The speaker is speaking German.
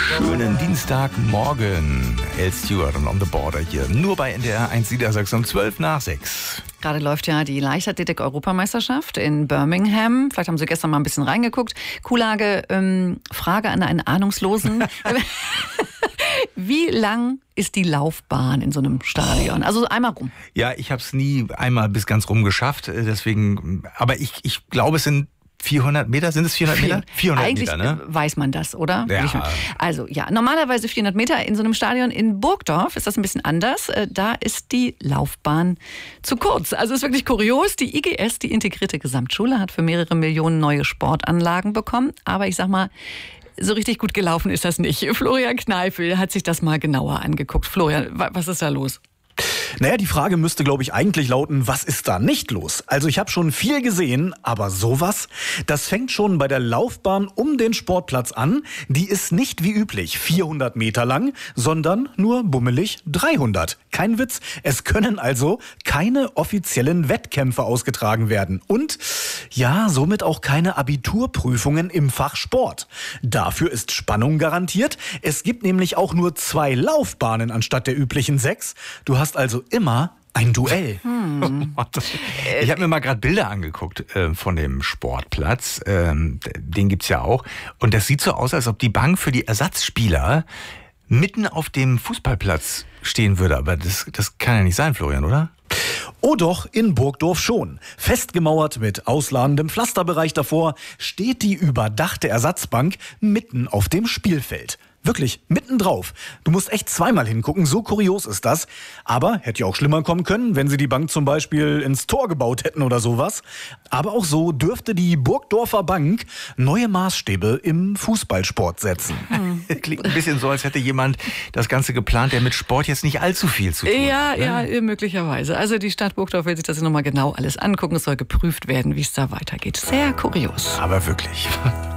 Schönen Dienstagmorgen. El Stewart und On the Border hier. Nur bei NDR 1 Niedersachsen um 12:05. Gerade läuft ja die Leichtathletik-Europameisterschaft in Birmingham. Vielleicht haben Sie gestern mal ein bisschen reingeguckt. Kuhlage, Frage an einen Ahnungslosen. Wie lang ist die Laufbahn in so einem Stadion? Also einmal rum. Ja, ich habe es nie einmal bis ganz rum geschafft. Deswegen, aber ich glaube, es sind 400 Meter, sind es 400 Meter? 400 Eigentlich Meter, ne? Weiß man das, oder? Ja. Also ja, normalerweise 400 Meter in so einem Stadion. In Burgdorf ist das ein bisschen anders. Da ist die Laufbahn zu kurz. Also ist wirklich kurios. Die IGS, die Integrierte Gesamtschule, hat für mehrere Millionen neue Sportanlagen bekommen. Aber ich sag mal, so richtig gut gelaufen ist das nicht. Florian Kneifel hat sich das mal genauer angeguckt. Florian, was ist da los? Naja, die Frage müsste, glaube ich, eigentlich lauten, was ist da nicht los? Also ich habe schon viel gesehen, aber sowas, das fängt schon bei der Laufbahn um den Sportplatz an. Die ist nicht wie üblich 400 Meter lang, sondern nur bummelig 300. Kein Witz, es können also keine offiziellen Wettkämpfe ausgetragen werden. Und ja, somit auch keine Abiturprüfungen im Fach Sport. Dafür ist Spannung garantiert. Es gibt nämlich auch nur 2 Laufbahnen anstatt der üblichen 6. Du hast also immer ein Duell. Ich habe mir mal gerade Bilder angeguckt von dem Sportplatz. Den gibt's ja auch. Und das sieht so aus, als ob die Bank für die Ersatzspieler mitten auf dem Fußballplatz stehen würde. Aber das kann ja nicht sein, Florian, oder? Oh doch, in Burgdorf schon. Festgemauert mit ausladendem Pflasterbereich davor steht die überdachte Ersatzbank mitten auf dem Spielfeld. Wirklich, mittendrauf. Du musst echt zweimal hingucken, so kurios ist das. Aber hätte ja auch schlimmer kommen können, wenn sie die Bank zum Beispiel ins Tor gebaut hätten oder sowas. Aber auch so dürfte die Burgdorfer Bank neue Maßstäbe im Fußballsport setzen. Klingt ein bisschen so, als hätte jemand das Ganze geplant, der mit Sport jetzt nicht allzu viel zu tun hat. Ja, möglicherweise. Also die Stadt Burgdorf will sich das nochmal genau alles angucken. Es soll geprüft werden, wie es da weitergeht. Sehr kurios. Aber wirklich.